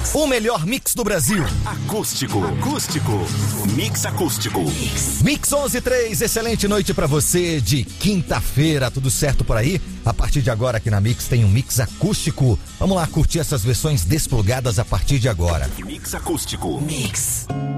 O melhor mix do Brasil. Acústico. Mix acústico. Mix 11:03, excelente noite pra você de quinta-feira, tudo certo por aí? A partir de agora aqui na Mix tem um mix acústico. Vamos lá curtir essas versões desplugadas a partir de agora. Mix acústico. Mix.